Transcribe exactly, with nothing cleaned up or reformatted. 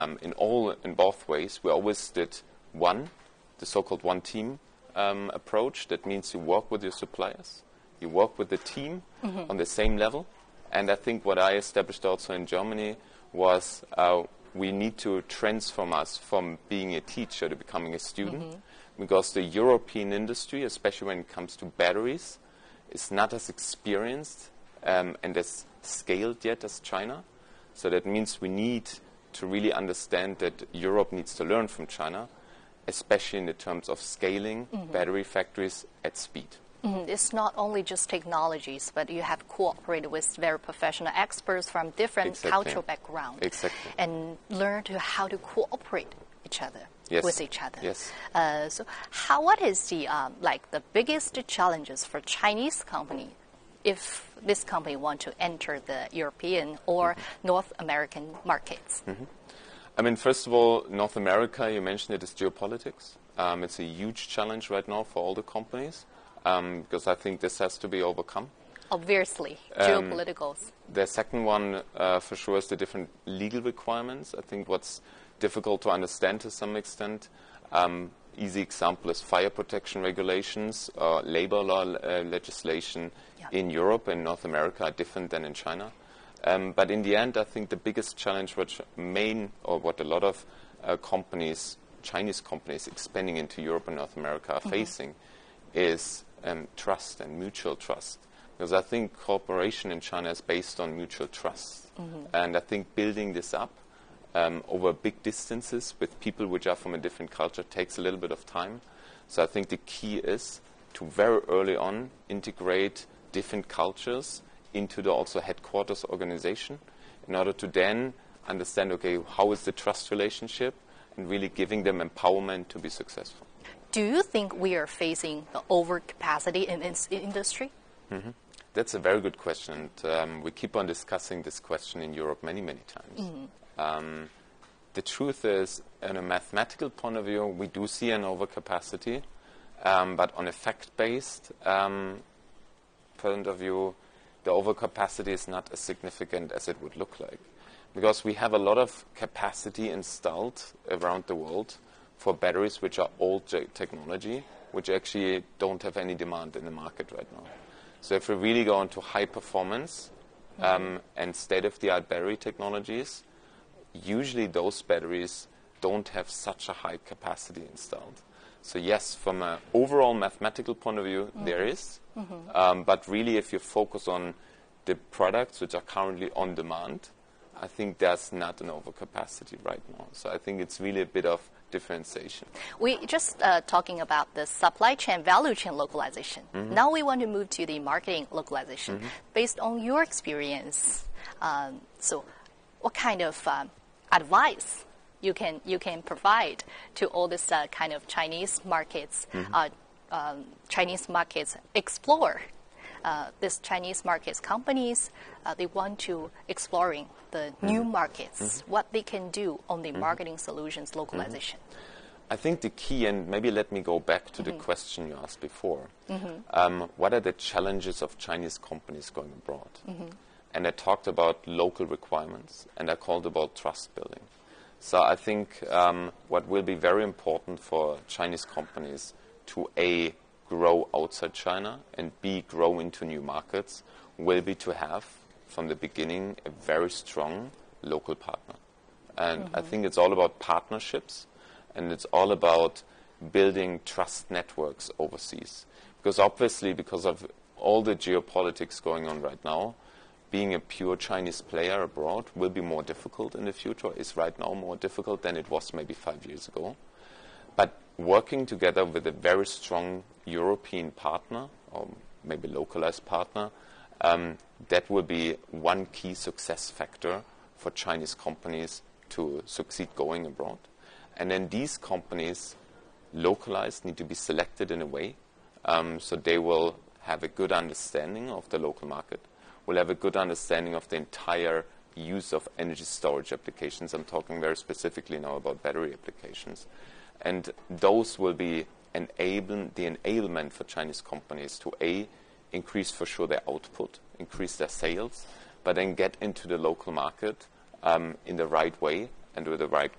Um, in all, in both ways, we always did one, the so-called one-team um, approach. That means you work with your suppliers, you work with the team mm-hmm. on the same level. And I think what I established also in Germany was uh, we need to transform us from being a teacher to becoming a student, mm-hmm. because the European industry, especially when it comes to batteries, is not as experienced um, and as scaled yet as China. So that means we need to really understand that Europe needs to learn from China, especially in the terms of scaling mm-hmm. battery factories at speed. Mm-hmm. It's not only just technologies, but you have cooperated with very professional experts from different exactly. cultural backgrounds exactly. and learn to how to cooperate each other yes. with each other. Yes. Uh, so, how what is the um, like the biggest challenges for Chinese company if this company want to enter the European or mm-hmm. North American markets? Mm-hmm. I mean, first of all, North America, you mentioned it, is geopolitics. Um, it's a huge challenge right now for all the companies, um, because I think this has to be overcome. Obviously, um, geopoliticals. The second one, uh, for sure, is the different legal requirements. I think what's difficult to understand to some extent, um, easy example is fire protection regulations, uh, labor law uh, legislation yeah. in Europe and North America are different than in China. Um, but in the end, I think the biggest challenge, which main or what a lot of uh, companies, Chinese companies expanding into Europe and North America are mm-hmm. facing, is um, trust and mutual trust. Because I think cooperation in China is based on mutual trust, mm-hmm. and I think building this up um, over big distances with people which are from a different culture takes a little bit of time. So I think the key is to very early on integrate different cultures into the also headquarters organization in order to then understand, okay, how is the trust relationship, and really giving them empowerment to be successful. Do you think we are facing the overcapacity in this industry? Mm-hmm. That's a very good question. And, um, we keep on discussing this question in Europe many, many times. Mm-hmm. Um, the truth is, in a mathematical point of view, we do see an overcapacity, um, but on a fact-based um, point of view, the overcapacity is not as significant as it would look like, because we have a lot of capacity installed around the world for batteries which are old technology, which actually don't have any demand in the market right now. So if we really go into high performance um, mm-hmm. and state-of-the-art battery technologies, usually those batteries don't have such a high capacity installed. So yes, from an overall mathematical point of view, mm-hmm. there is. Mm-hmm. Um, but really, if you focus on the products which are currently on demand, I think there's not an overcapacity right now. So I think it's really a bit of differentiation. We just uh, talking about the supply chain, value chain localization. Mm-hmm. Now we want to move to the marketing localization. Mm-hmm. Based on your experience, um, so what kind of um, advice you can you can provide to all this uh, kind of Chinese markets, mm-hmm. uh, um, Chinese markets explore uh, this Chinese markets companies, uh, they want to exploring the mm-hmm. new markets, mm-hmm. what they can do on the mm-hmm. marketing solutions localization. Mm-hmm. I think the key, and maybe let me go back to mm-hmm. the question you asked before, mm-hmm. um, what are the challenges of Chinese companies going abroad? Mm-hmm. And I talked about local requirements, and I called about trust building. So I think um, what will be very important for Chinese companies to A, grow outside China, and B, grow into new markets, will be to have, from the beginning, a very strong local partner. And mm-hmm. I think it's all about partnerships, and it's all about building trust networks overseas. Because obviously, because of all the geopolitics going on right now, being a pure Chinese player abroad will be more difficult in the future, is right now more difficult than it was maybe five years ago. But working together with a very strong European partner, or maybe localized partner, um, that will be one key success factor for Chinese companies to succeed going abroad. And then these companies, localized, need to be selected in a way um, so they will have a good understanding of the local market, will have a good understanding of the entire use of energy storage applications. I'm talking very specifically now about battery applications. And those will be enable, the enablement for Chinese companies to A, increase for sure their output, increase their sales, but then get into the local market um, in the right way and with the right